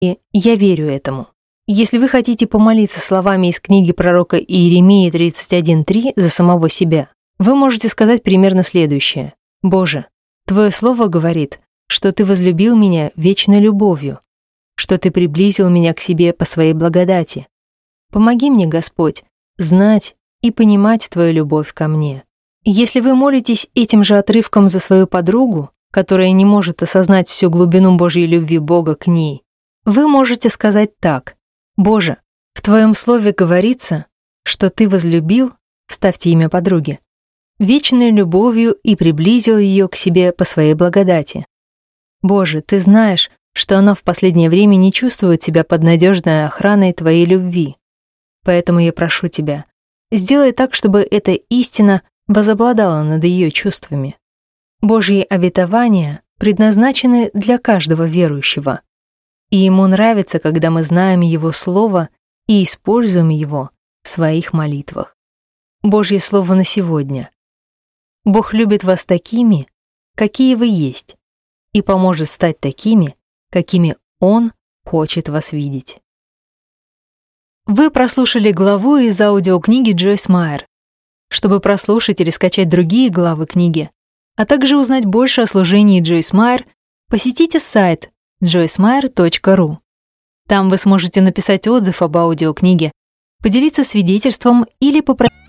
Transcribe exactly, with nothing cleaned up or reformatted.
И я верю этому. Если вы хотите помолиться словами из книги пророка Иеремии тридцать один три за самого себя, вы можете сказать примерно следующее. «Боже, Твое слово говорит, что Ты возлюбил меня вечной любовью, что Ты приблизил меня к себе по Своей благодати. Помоги мне, Господь, знать и понимать Твою любовь ко мне». Если вы молитесь этим же отрывком за свою подругу, которая не может осознать всю глубину Божьей любви Бога к ней, вы можете сказать так: «Боже, в Твоем слове говорится, что Ты возлюбил, вставьте имя подруги, вечной любовью и приблизил ее к себе по Своей благодати. Боже, Ты знаешь, что она в последнее время не чувствует себя под надежной охраной Твоей любви. Поэтому я прошу Тебя, сделай так, чтобы эта истина возобладала над ее чувствами. Божьи обетования предназначены для каждого верующего, и Ему нравится, когда мы знаем Его Слово и используем его в своих молитвах. Божье Слово на сегодня. Бог любит вас такими, какие вы есть, и поможет стать такими, какими Он хочет вас видеть. Вы прослушали главу из аудиокниги Джойс Майер. Чтобы прослушать или скачать другие главы книги, а также узнать больше о служении Джойс Майер, посетите сайт джойс майер точка ру. Там вы сможете написать отзыв об аудиокниге, поделиться свидетельством или попросить